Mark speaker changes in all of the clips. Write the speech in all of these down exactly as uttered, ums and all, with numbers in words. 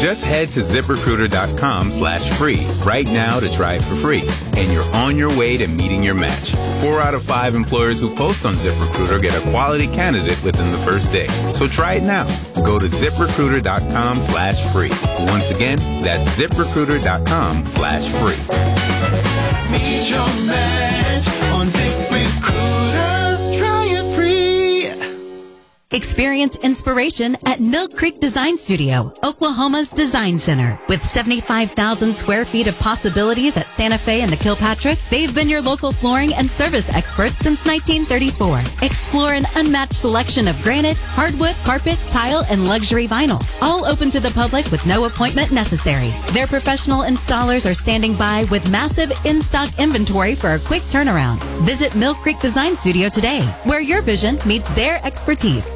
Speaker 1: Just head to ZipRecruiter.com slash free right now to try it for free. And you're on your way to meeting your match. Four out of five employers who post on ZipRecruiter get a quality candidate within the first day. So try it now. Go to ZipRecruiter.com slash free. Once again, that's ZipRecruiter.com slash free.
Speaker 2: Meet your match on ZipRecruiter. Try it free.
Speaker 3: Experience inspiration at Mill Creek Design Studio, Oklahoma's design center. With seventy-five thousand square feet of possibilities at Santa Fe and the Kilpatrick, they've been your local flooring and service experts since nineteen thirty-four. Explore an unmatched selection of granite, hardwood, carpet, tile, and luxury vinyl. All open to the public with no appointment necessary. Their professional installers are standing by with massive in-stock inventory for a quick turnaround. Visit Mill Creek Design Studio today, where your vision meets their expertise.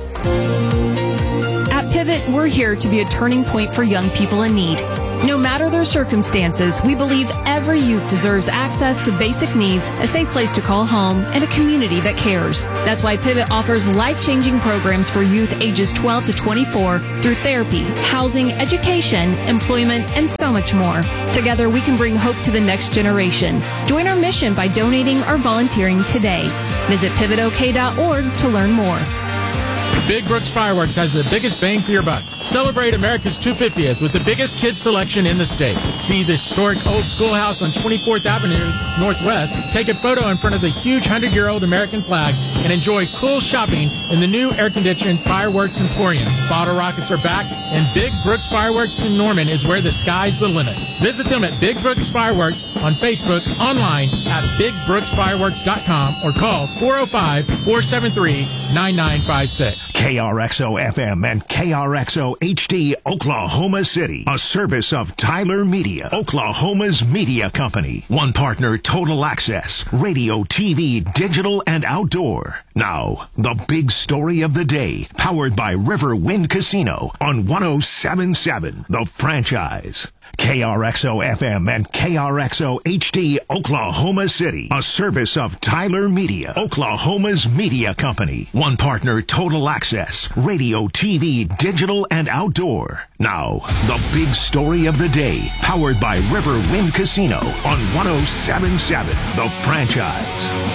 Speaker 4: At Pivot, we're here to be a turning point for young people in need. No matter their circumstances, we believe every youth deserves access to basic needs, a safe place to call home, and a community that cares. That's why Pivot offers life-changing programs for youth ages twelve to twenty-four through therapy, housing, education, employment, and so much more. Together, we can bring hope to the next generation. Join our mission by donating or volunteering today. Visit pivot o k dot org to learn more.
Speaker 5: Big Brooks Fireworks has the biggest bang for your buck. Celebrate America's two hundred fiftieth with the biggest kids selection in the state. See the historic old schoolhouse on twenty-fourth Avenue Northwest, take a photo in front of the huge hundred-year-old American flag, and enjoy cool shopping in the new air-conditioned Fireworks Emporium. Bottle rockets are back, and Big Brooks Fireworks in Norman is where the sky's the limit. Visit them at Big Brooks Fireworks on Facebook, online at big brooks fireworks dot com, or call four oh five, four seven three, nine nine five six.
Speaker 6: K R X O F M and K R X O H D, Oklahoma City. A service of Tyler Media, Oklahoma's media company. One partner, Total Access, radio, T V, digital, and outdoor. Now, the big story of the day, powered by River Wind Casino on one oh seven point seven, The Franchise. K R X O F M and K R X O H D, Oklahoma City. A service of Tyler Media, Oklahoma's media company. One partner, Total Access, radio, T V, digital, and outdoor. Now, the big story of the day, powered by River Wind Casino on one oh seven point seven, The Franchise.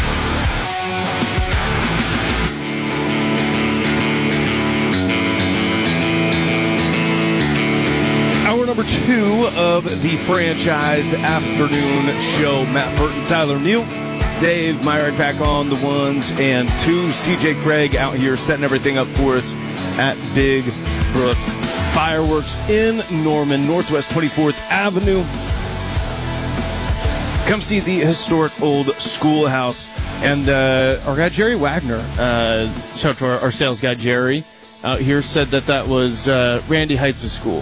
Speaker 7: Number two of the Franchise Afternoon Show. Matt Burton, Tyler Neal, Dave Myrick back on the ones and two. C J Craig out here setting everything up for us at Big Brooks Fireworks in Norman, Northwest twenty-fourth Avenue. Come see the historic old schoolhouse. And uh, our guy Jerry Wagner, uh, shout out to our, our sales guy Jerry out here, said that that was uh, Randy Heights' school.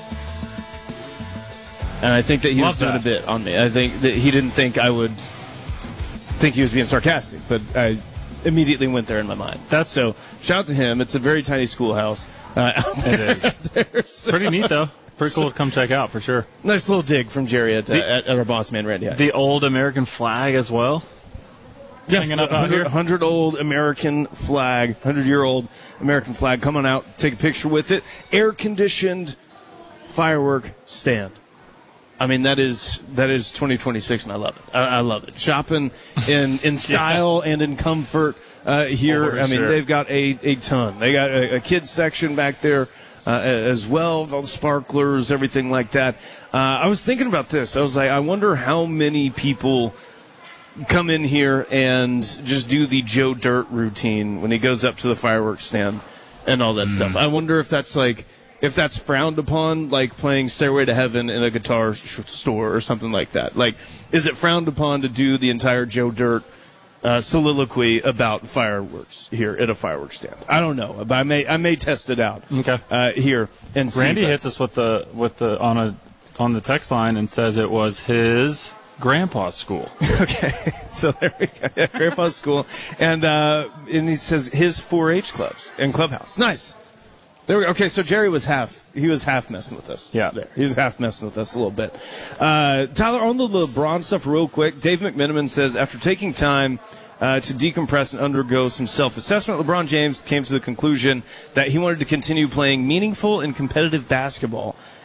Speaker 7: And I think that he Love was doing that. a bit on me. I think that he didn't think I would think he was being sarcastic, but I immediately went there in my mind. That's so. Shout out to him. It's a very tiny schoolhouse. Uh,
Speaker 8: it is. There, so. Pretty neat, though. Pretty cool to come check out, for sure.
Speaker 7: Nice little dig from Jerry at, the, uh, at, at our boss man, Randy Heights.
Speaker 8: The old American flag as well.
Speaker 7: Yes, the one hundred old American flag, one hundred-year-old American flag. Come on out, take a picture with it. Air-conditioned firework stand. I mean, that is that is twenty twenty-six, and I love it. I, I love it. Shopping in, in style yeah. and in comfort uh, here. Oh, I mean, sure. They've got a, a ton. They got a, a kids section back there uh, as well, with all the sparklers, everything like that. Uh, I was thinking about this. I was like, I wonder how many people come in here and just do the Joe Dirt routine when he goes up to the fireworks stand and all that mm. stuff. I wonder if that's like... If that's frowned upon, like playing Stairway to Heaven in a guitar sh- store or something like that. Like, is it frowned upon to do the entire Joe Dirt uh, soliloquy about fireworks here at a fireworks stand? I don't know, but I may I may test it out.
Speaker 8: Okay.
Speaker 7: Uh, here and see.
Speaker 8: Randy hits us with the with the on a on the text line and says it was his grandpa's school.
Speaker 7: Okay, so there we go. Yeah, grandpa's school, and uh, and he says his four H clubs and clubhouse. Nice. There we go. Okay, so Jerry was half, he was half messing with us.
Speaker 8: Yeah.
Speaker 7: There. He was half messing with us a little bit. Uh, Tyler, on the LeBron stuff real quick, Dave McMiniman says, after taking time uh, to decompress and undergo some self-assessment, LeBron James came to the conclusion that he wanted to continue playing meaningful and competitive basketball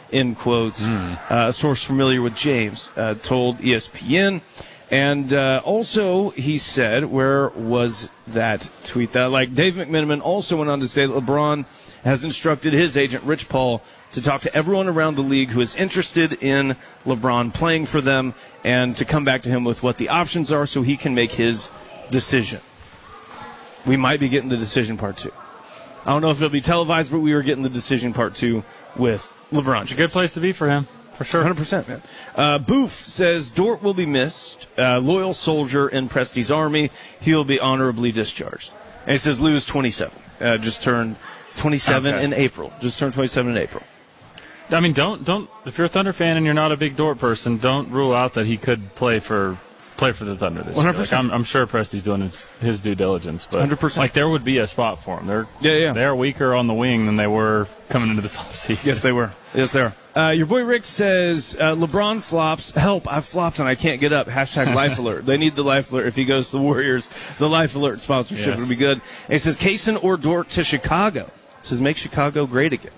Speaker 7: in quotes.
Speaker 8: Mm.
Speaker 7: Uh, a source familiar with James uh, told E S P N. And uh, also, he said, where was that tweet? That like Dave McMenamin also went on to say that LeBron has instructed his agent, Rich Paul, to talk to everyone around the league who is interested in LeBron playing for them and to come back to him with what the options are so he can make his decision. We might be getting the decision part two. I don't know if it'll be televised, but we were getting the decision part two with LeBron.
Speaker 8: It's a good place to be for him. For sure.
Speaker 7: one hundred percent, man. Uh, Boof says, Dort will be missed. Uh, loyal soldier in Presti's army. He will be honorably discharged. And he says, Lou is twenty-seven. Uh, just turned twenty-seven
Speaker 8: Okay.
Speaker 7: in April. Just turned twenty-seven in April.
Speaker 8: I mean, don't don't if you're a Thunder fan and you're not a big Dort person, don't rule out that he could play for play for the Thunder this
Speaker 7: one hundred
Speaker 8: year.
Speaker 7: percent.
Speaker 8: Like, I'm, I'm sure Presti's doing his, his due diligence, but
Speaker 7: one hundred percent.
Speaker 8: like there would be a spot for him. They're
Speaker 7: Yeah, yeah.
Speaker 8: they're weaker on the wing than they were coming into this offseason.
Speaker 7: Yes, they were. Yes, they were. Uh, your boy Rick says, uh, LeBron flops. Help, I've flopped and I can't get up. Hashtag life alert. They need the life alert. If he goes to the Warriors, the life alert sponsorship
Speaker 8: Yes.
Speaker 7: would be good. And he says, Kaysen or Dort to Chicago. He says, make Chicago great again.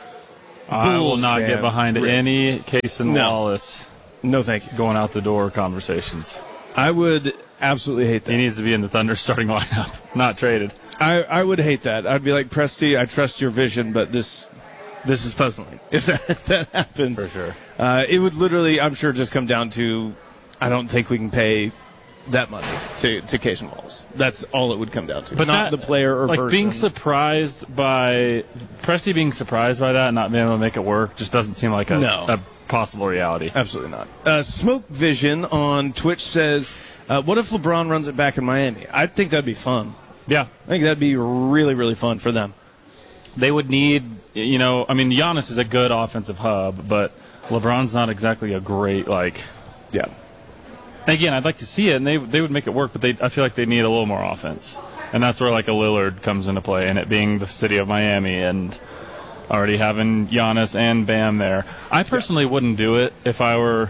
Speaker 8: I will
Speaker 7: Bulls
Speaker 8: not
Speaker 7: fan.
Speaker 8: get behind
Speaker 7: Rick.
Speaker 8: any Case and
Speaker 7: No.
Speaker 8: Wallace
Speaker 7: No, thank you.
Speaker 8: going out the door conversations.
Speaker 7: I would absolutely hate that.
Speaker 8: He needs to be in the Thunder starting lineup, not traded.
Speaker 7: I, I would hate that. I'd be like, Presti, I trust your vision, but this this is puzzling. If that, if that happens.
Speaker 8: For sure.
Speaker 7: Uh, it would literally, I'm sure, just come down to, I don't think we can pay that money to, to Case and Wallace. That's all it would come down to.
Speaker 8: But
Speaker 7: not
Speaker 8: that-
Speaker 7: the player or
Speaker 8: like
Speaker 7: person.
Speaker 8: being surprised by Presti being surprised by that and not being able to make it work just doesn't seem like a,
Speaker 7: No.
Speaker 8: a possible reality.
Speaker 7: Absolutely not. Uh, Smoke Vision on Twitch says, uh, what if LeBron runs it back in Miami? I think that'd be fun.
Speaker 8: Yeah,
Speaker 7: I think that'd be really, really fun for them.
Speaker 8: they would need, you know, I mean, Giannis is a good offensive hub, but LeBron's not exactly a great, like,
Speaker 7: Yeah.
Speaker 8: again, I'd like to see it, and they they would make it work, but they I feel like they need a little more offense. And that's where, like, a Lillard comes into play, and it being the city of Miami and already having Giannis and Bam there. I personally wouldn't do it if I were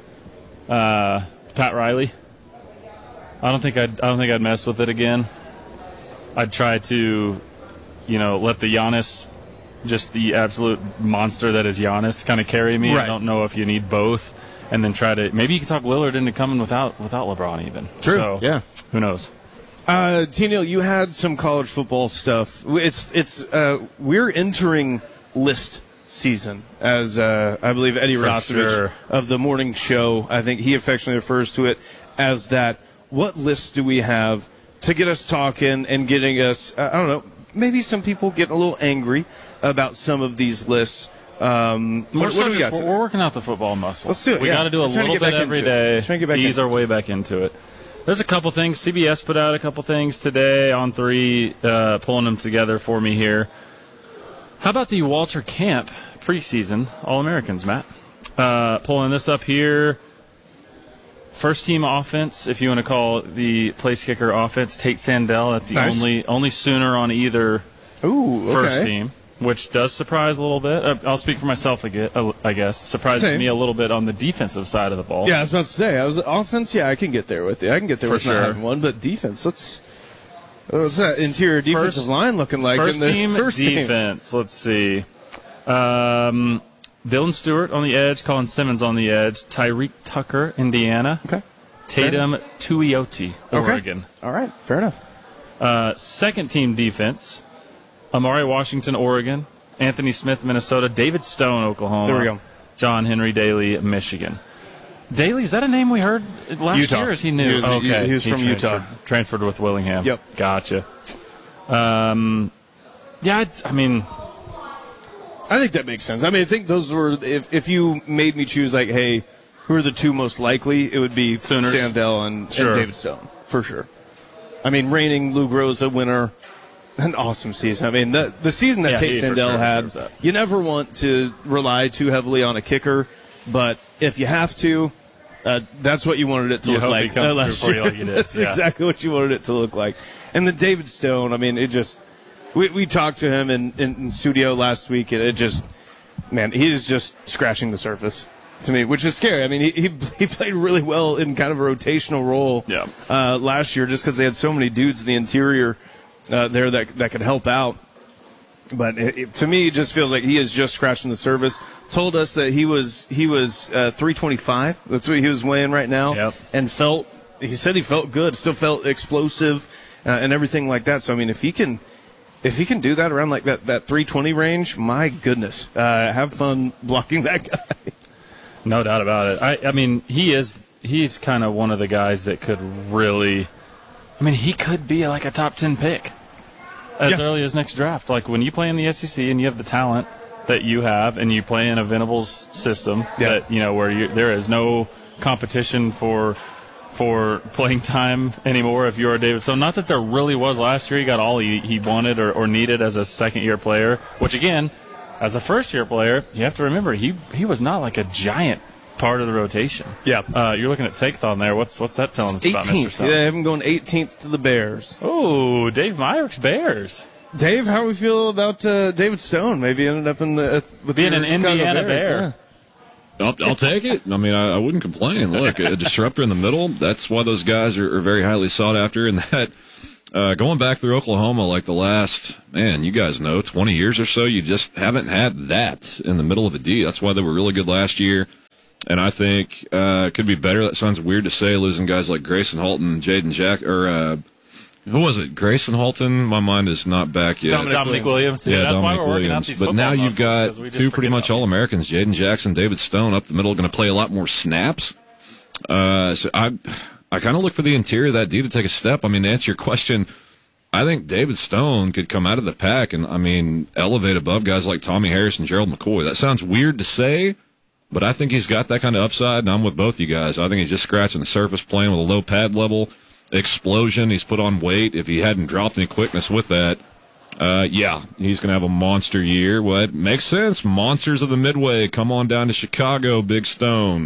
Speaker 8: uh, Pat Riley. I don't think I'd I don't think I'd mess with it again. I'd try to, you know, let the Giannis, just the absolute monster that is Giannis, kind of carry me.
Speaker 7: Right.
Speaker 8: I don't know if you need both, and then try to maybe you can talk Lillard into coming without without LeBron even.
Speaker 7: True,
Speaker 8: So,
Speaker 7: yeah.
Speaker 8: Who knows?
Speaker 7: Uh, T-Neil, you had some college football stuff. It's it's uh, we're entering list season, as uh, I believe Eddie
Speaker 8: For
Speaker 7: Rostovich
Speaker 8: sure.
Speaker 7: of the morning show, I think he affectionately refers to it as that. What lists do we have to get us talking and getting us, uh, I don't know, maybe some people getting a little angry about some of these lists. Um,
Speaker 8: More
Speaker 7: what,
Speaker 8: so
Speaker 7: what do we
Speaker 8: just
Speaker 7: got?
Speaker 8: we're, we're working out the football muscle.
Speaker 7: Let's do it,
Speaker 8: We
Speaker 7: yeah.
Speaker 8: got to do a
Speaker 7: We're trying to
Speaker 8: little
Speaker 7: get
Speaker 8: bit
Speaker 7: back
Speaker 8: every
Speaker 7: into it.
Speaker 8: day.
Speaker 7: Trying to get back
Speaker 8: Ease
Speaker 7: into
Speaker 8: our way back into it. There's a couple things. C B S put out a couple things today on three, uh, pulling them together for me here. How about the Walter Camp preseason All-Americans, Matt? Uh, pulling this up here. First team offense, if you want to call it the place kicker offense, Tate Sandell. That's the
Speaker 7: Nice.
Speaker 8: only only Sooner on either
Speaker 7: Ooh, okay.
Speaker 8: first team, which does surprise a little bit. Uh, I'll speak for myself, I gue- uh, I guess. Surprises
Speaker 7: Same.
Speaker 8: me a little bit on the defensive side of the ball.
Speaker 7: Yeah, I was about to say, I was offense. Yeah, I can get there with you. I can get there
Speaker 8: For
Speaker 7: with not
Speaker 8: sure.
Speaker 7: having one, but defense. Let's. What's that interior defensive
Speaker 8: First-
Speaker 7: line looking like
Speaker 8: First
Speaker 7: in the
Speaker 8: team
Speaker 7: first team?
Speaker 8: defense. Let's see. Um, Dylan Stewart on the edge, Colin Simmons on the edge, Tyreek Tucker, Indiana,
Speaker 7: Okay.
Speaker 8: Tatum Tuioti, Oregon.
Speaker 7: All right, fair enough.
Speaker 8: Uh, second team defense, Amari Washington, Oregon, Anthony Smith, Minnesota, David Stone, Oklahoma.
Speaker 7: There we go.
Speaker 8: John Henry Daly, Michigan. Daly, is that a name we heard last
Speaker 7: Utah.
Speaker 8: year? Or is he new?
Speaker 7: He was-
Speaker 8: okay,
Speaker 7: he was from
Speaker 8: transferred,
Speaker 7: Utah.
Speaker 8: Transferred with Willingham.
Speaker 7: Yep.
Speaker 8: Gotcha. Um, yeah, it's, I mean,
Speaker 7: I think that makes sense. I mean, I think those were if if you made me choose, like, hey, who are the two most likely? It would be
Speaker 8: Sooners.
Speaker 7: Sandell and,
Speaker 8: Sure.
Speaker 7: and David Stone for sure. I mean, reigning Lou Groza winner, an awesome season. I mean, the the season that
Speaker 8: Yeah,
Speaker 7: Tate
Speaker 8: he for
Speaker 7: Sandell
Speaker 8: sure
Speaker 7: had.
Speaker 8: deserves that.
Speaker 7: You never want to rely too heavily on a kicker, but if you have to, uh, that's what you wanted it to
Speaker 8: You
Speaker 7: look
Speaker 8: hope
Speaker 7: like
Speaker 8: he comes
Speaker 7: uh, last
Speaker 8: through for
Speaker 7: year.
Speaker 8: you like he did.
Speaker 7: That's
Speaker 8: Yeah.
Speaker 7: exactly what you wanted it to look like. And then David Stone. I mean, it just we we talked to him in, in, in studio last week, and it just. Man, he is just scratching the surface to me, which is scary. I mean, he he, he played really well in kind of a rotational role
Speaker 8: Yeah.
Speaker 7: uh, last year just because they had so many dudes in the interior uh, there that that could help out. But it, it, to me, it just feels like he is just scratching the surface. Told us that he was he was uh, three twenty-five. That's what he was weighing right now.
Speaker 8: Yep.
Speaker 7: And felt, he said he felt good, still felt explosive uh, and everything like that. So, I mean, if he can if he can do that around like that, that three twenty range, my goodness, uh, have fun blocking that guy.
Speaker 8: No doubt about it. I, I mean, he is he's kind of one of the guys that could really, I mean, he could be like a top ten pick. As yeah. early as next draft. Like when you play in the S E C and you have the talent that you have and you play in a Venables system yeah. that, you know, where you, there is no competition for for playing time anymore if you're a David. So not that there really was last year. He got all he, he wanted or, or needed as a second-year player, which, again, as a first-year player, you have to remember he he was not like a giant part of the rotation.
Speaker 7: Yeah.
Speaker 8: Uh, you're looking at Takethon there. What's what's that telling us about Mister Stone?
Speaker 7: Yeah, I have him going eighteenth to the Bears.
Speaker 8: Oh, Dave Myrick's Bears.
Speaker 7: Dave, how do we feel about uh, David Stone? Maybe ended up in the uh, with
Speaker 8: being an
Speaker 7: Chicago
Speaker 8: Indiana
Speaker 7: Bears,
Speaker 8: Bear.
Speaker 7: Yeah.
Speaker 9: I'll, I'll take it. I mean, I, I wouldn't complain. Look, a disruptor in the middle, that's why those guys are, are very highly sought after. And that, uh, going back through Oklahoma, like the last, man, you guys know, twenty years or so, you just haven't had that in the middle of a D. That's why they were really good last year. And I think uh, it could be better. That sounds weird to say, losing guys like Grayson Halton, Jaden Jack, or uh, who was it? Grayson Halton? My mind is not back yet.
Speaker 8: Dominic, Dominic Williams.
Speaker 9: Yeah,
Speaker 8: that's
Speaker 9: Dominic
Speaker 8: why we're working
Speaker 9: Williams.
Speaker 8: out these
Speaker 9: But now you've got two pretty much All-Americans, Jaden Jackson, David Stone, up the middle, going to play a lot more snaps. Uh, so I, I kind of look for the interior of that D to take a step. I mean, to answer your question, I think David Stone could come out of the pack and, I mean, elevate above guys like Tommy Harris and Gerald McCoy. That sounds weird to say, but I think he's got that kind of upside, and I'm with both you guys. I think he's just scratching the surface, playing with a low pad level. Explosion, he's put on weight. If he hadn't dropped any quickness with that, uh, yeah, he's going to have a monster year. What makes sense? Monsters of the Midway, come on down to Chicago, Big Stone.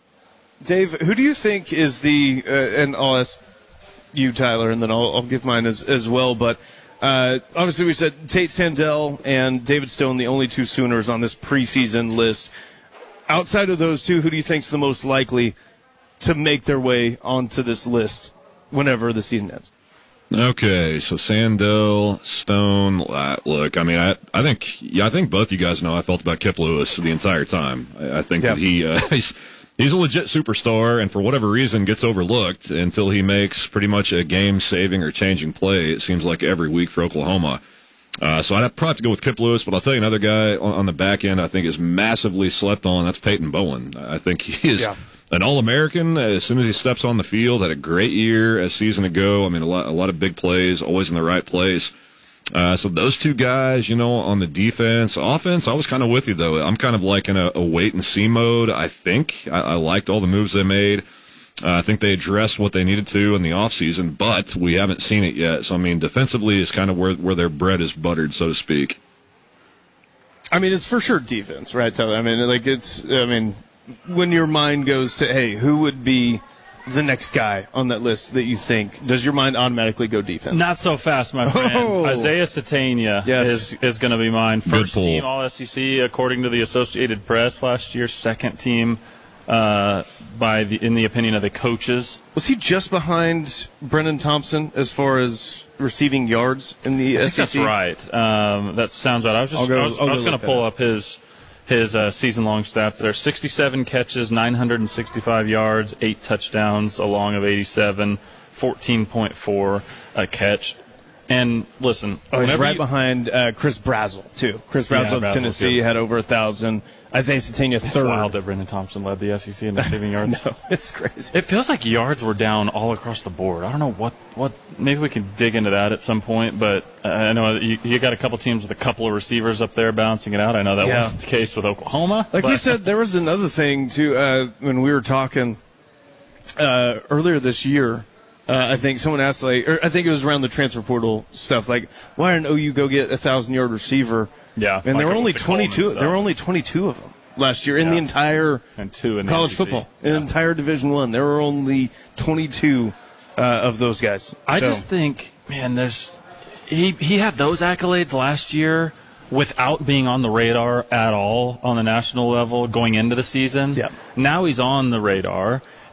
Speaker 7: Dave, who do you think is the, uh, and I'll ask you, Tyler, and then I'll, I'll give mine as, as well, but uh, obviously we said Tate Sandell and David Stone, the only two Sooners on this preseason list. Outside of those two, who do you think is the most likely to make their way onto this list whenever the season ends?
Speaker 9: Okay, so Sandell, Stone. Uh, look, I mean, I I think yeah, I think both you guys know how I felt about Kip Lewis the entire time. I, I think yeah. that he uh, he's he's a legit superstar, and for whatever reason gets overlooked until he makes pretty much a game-saving or changing play. It seems like every week for Oklahoma. Uh, so I'd probably have to go with Kip Lewis, but I'll tell you another guy on, on the back end I think is massively slept on. That's Peyton Bowen. I think he is yeah. an All-American as soon as he steps on the field. Had a great year a season ago. I mean, a lot, a lot of big plays, always in the right place. Uh, so those two guys, you know, on the defense. Offense, I was kind of with you, though. I'm kind of like in a, a wait-and-see mode, I think. I, I liked all the moves they made. Uh, I think they addressed what they needed to in the offseason, but we haven't seen it yet. So, I mean, defensively is kind of where, where their bread is buttered, so to speak.
Speaker 7: I mean, it's for sure defense, right, Tyler? I mean, like, it's, I mean, when your mind goes to, hey, who would be the next guy on that list that you think, does your mind automatically go defense?
Speaker 8: Not so fast, my friend. Oh. Isaiah Satania
Speaker 7: yes.
Speaker 8: is, is going to be mine. First team All S E C, according to the Associated Press last year, second team. Uh, by the in the opinion of the coaches.
Speaker 7: Was he just behind Brennan Thompson as far as receiving yards in the
Speaker 8: I
Speaker 7: S E C?
Speaker 8: Think that's right. Um, that sounds right. I was just
Speaker 7: go,
Speaker 8: I was, was going to pull up his his uh, season long stats. There are sixty-seven catches, nine hundred sixty-five yards, eight touchdowns, a long of eighty-seven, fourteen point four a catch. And listen,
Speaker 7: oh, he's right
Speaker 8: you,
Speaker 7: behind uh, Chris Brazzell too. Chris Brazzell
Speaker 8: yeah,
Speaker 7: of Tennessee
Speaker 8: good.
Speaker 7: had over a thousand. Isaiah Satania third.
Speaker 8: It's wild that Brendan Thompson led the S E C in receiving yards.
Speaker 7: No, it's crazy.
Speaker 8: It feels like yards were down all across the board. I don't know what, what maybe we can dig into that at some point, but uh, I know you, you got a couple teams with a couple of receivers up there balancing it out. I know that yeah. wasn't the case with Oklahoma.
Speaker 7: Like
Speaker 8: but.
Speaker 7: we said, there was another thing too uh, when we were talking uh, earlier this year. Uh, I think someone asked, like, or I think it was around the transfer portal stuff, like, why didn't O U go get a thousand yard receiver?
Speaker 8: Yeah,
Speaker 7: and
Speaker 8: like
Speaker 7: there were only
Speaker 8: the
Speaker 7: twenty-two. There were only twenty-two of them last year in
Speaker 8: yeah.
Speaker 7: the entire
Speaker 8: and two in the
Speaker 7: college
Speaker 8: S E C.
Speaker 7: football,
Speaker 8: yeah.
Speaker 7: in the entire Division One. There were only twenty-two uh, of those guys.
Speaker 8: I
Speaker 7: so.
Speaker 8: just think, man, there's he he had those accolades last year without being on the radar at all on the national level going into the season.
Speaker 7: Yeah.
Speaker 8: Now he's on the radar.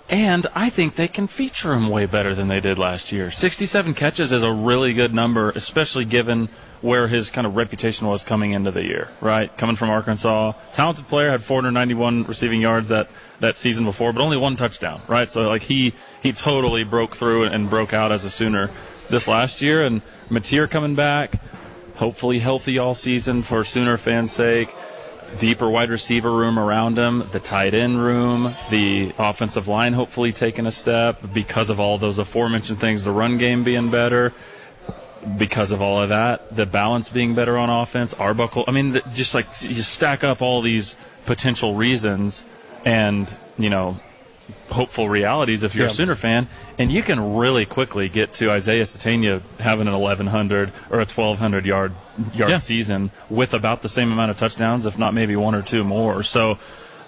Speaker 8: And I think they can feature him way better than they did last year. sixty-seven catches is a really good number, especially given where his kind of reputation was coming into the year, right? Coming from Arkansas. Talented player, had four hundred ninety-one receiving yards that, that season before, but only one touchdown, right? So, like, he, he totally broke through and broke out as a Sooner this last year. And Mateer coming back, hopefully healthy all season for Sooner fans' sake. Deeper wide receiver room around him, the tight end room, the offensive line hopefully taking a step because of all those aforementioned things, the run game being better, because of all of that, the balance being better on offense, Arbuckle. I mean, just like you stack up all these potential reasons and, you know, hopeful realities if you're yeah. a Sooner fan, and you can really quickly get to Isaiah Sategna having an eleven hundred or a twelve hundred yard yard yeah. season with about the same amount of touchdowns, if not maybe one or two more. So,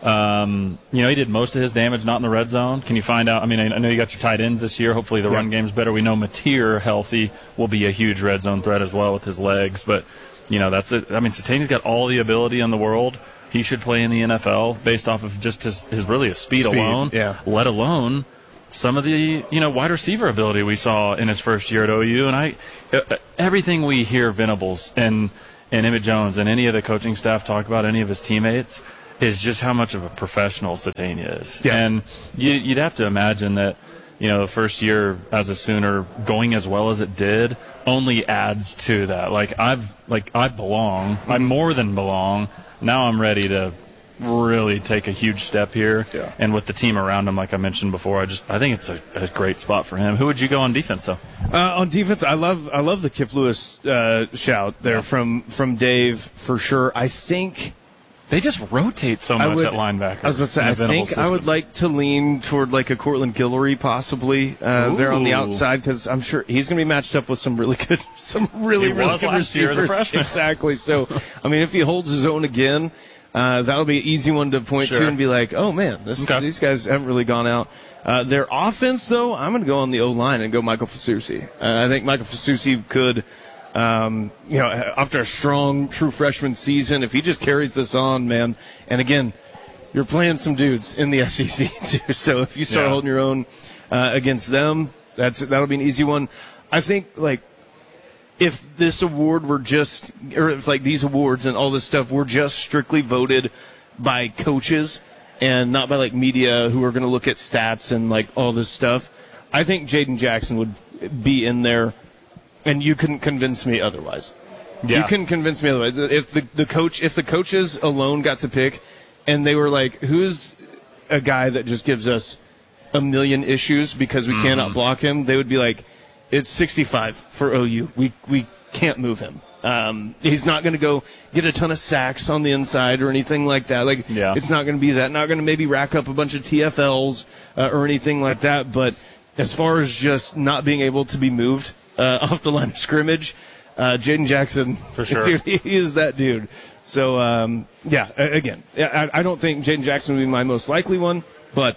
Speaker 8: um, you know, he did most of his damage not in the red zone. Can you find out? I mean, I know you got your tight ends this year. Hopefully the yeah. run game's better. We know Mateer, healthy, will be a huge red zone threat as well with his legs. But, you know, that's it. I mean, Sategna's got all the ability in the world. He should play in the N F L based off of just his, his really his speed, speed alone, yeah. let alone some of the, you know, wide receiver ability we saw in his first year at O U. And I, everything we hear Venables and, and Emmett Jones and any of the coaching staff talk about, any of his teammates, is just how much of a professional Sategna is. Yeah. And you, you'd have to imagine that, you know, the first year as a Sooner going as well as it did only adds to that. Like, I've, like, I belong. Mm-hmm. I more than belong. Now I'm ready to really take a huge step here. Yeah. And with the team around him, like I mentioned before, I just I think it's a, a great spot for him. Who would you go on defense, though?
Speaker 7: Uh, on defense, I love I love the Kip Lewis uh, shout there yeah. from from Dave for sure. I think
Speaker 8: they just rotate so much
Speaker 7: would,
Speaker 8: at linebacker.
Speaker 7: I was going to say, I think system. I would like to lean toward like a Cortland Guillory possibly uh, there on the outside, because I'm sure he's going to be matched up with some really good, some really,
Speaker 8: he
Speaker 7: really
Speaker 8: was
Speaker 7: good
Speaker 8: last year as a
Speaker 7: receivers.
Speaker 8: freshman.
Speaker 7: Exactly. So, I mean, if he holds his own again, uh, that'll be an easy one to point
Speaker 8: sure.
Speaker 7: to and be like, oh man, this, okay. these guys haven't really gone out. Uh, their offense, though, I'm going to go on the O-line and go Michael Fasusi. Uh, I think Michael Fasusi could. Um, you know, after a strong, true freshman season, if he just carries this on, man, and again, you're playing some dudes in the S E C too. So if you start yeah. holding your own uh, against them, that's that'll be an easy one. I think like if this award were just, or if like these awards and all this stuff were just strictly voted by coaches and not by like media who are going to look at stats and like all this stuff, I think Jaden Jackson would be in there. And you couldn't convince me otherwise. Yeah. You couldn't convince me otherwise. If the, the coach, if the coaches alone got to pick, and they were like, "Who's a guy that just gives us a million issues because we mm-hmm. cannot block him?" They would be like, "It's sixty-five for O U. We we can't move him. Um, he's not going to go get a ton of sacks on the inside or anything like that. Like, yeah. it's not going to be that. Not going to maybe rack up a bunch of T F Ls uh, or anything like that. But as far as just not being able to be moved." Uh, off the line of scrimmage, uh, Jaden Jackson,
Speaker 8: for sure,
Speaker 7: he is that dude. So, um, yeah, again, I, I don't think Jaden Jackson would be my most likely one, but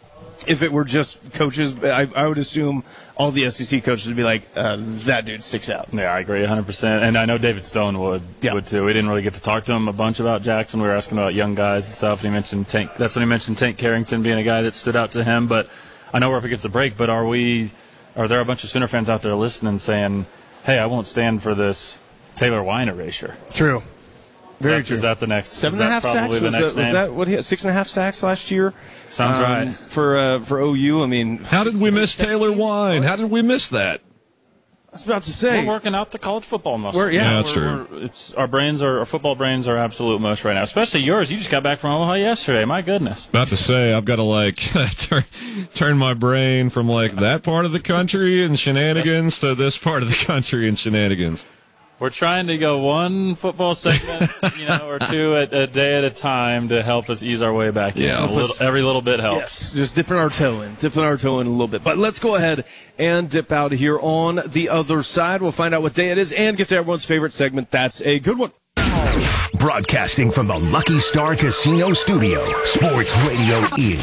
Speaker 7: if it were just coaches, I, I would assume all the S E C coaches would be like, uh, that dude sticks out.
Speaker 8: Yeah, I agree one hundred percent. And I know David Stone would, yeah. would too. We didn't really get to talk to him a bunch about Jackson. We were asking about young guys and stuff, and he mentioned Tank. That's when he mentioned Tank Carrington being a guy that stood out to him. But I know we're up against the break, but are we – are there a bunch of Sooner fans out there listening saying, hey, I won't stand for this Taylor Wine erasure?
Speaker 7: True. Very
Speaker 8: is that,
Speaker 7: true.
Speaker 8: Is that the next?
Speaker 7: Seven and a half sacks? Was, that, was that what he had? Six and a half sacks last year?
Speaker 8: Sounds um, right.
Speaker 7: For uh, for O U, I mean.
Speaker 9: How did we miss Taylor Wine? How did we miss that?
Speaker 7: I was about to say.
Speaker 8: We're working out the college football muscle.
Speaker 7: We're, yeah,
Speaker 9: yeah, that's
Speaker 8: we're,
Speaker 9: true.
Speaker 8: We're, it's, our brains are, our football brains are absolute mush right now, especially yours. You just got back from Omaha yesterday. My goodness.
Speaker 9: About to say, I've got to, like, turn, turn my brain from, like, that part of the country and shenanigans to this part of the country and shenanigans.
Speaker 8: We're trying to go one football segment, you know, or two a, a day at a time to help us ease our way back in.
Speaker 9: Yeah,
Speaker 8: a little, every little bit helps.
Speaker 7: Yes, just dipping our toe in, dipping our toe in a little bit. But let's go ahead and dip out here on the other side. We'll find out what day it is and get to everyone's favorite segment. That's a good one.
Speaker 6: Broadcasting from the Lucky Star Casino Studio, Sports Radio is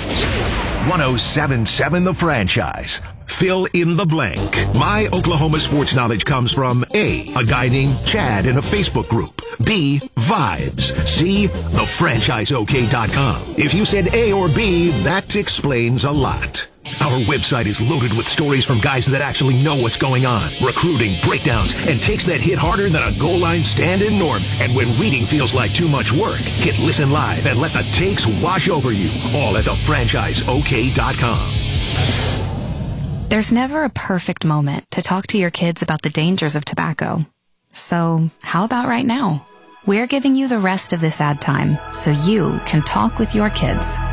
Speaker 6: one oh seven point seven The Franchise. Fill in the blank. My Oklahoma sports knowledge comes from A, a guy named Chad in a Facebook group. B, Vibes. C, the franchise O K dot com. If you said A or B, that explains a lot. Our website is loaded with stories from guys that actually know what's going on, recruiting, breakdowns, and takes that hit harder than a goal line stand-in norm. And when reading feels like too much work, hit Listen Live and let the takes wash over you. All at the franchise O K dot com.
Speaker 10: There's never a perfect moment to talk to your kids about the dangers of tobacco. So how about right now? We're giving you the rest of this ad time so you can talk with your kids.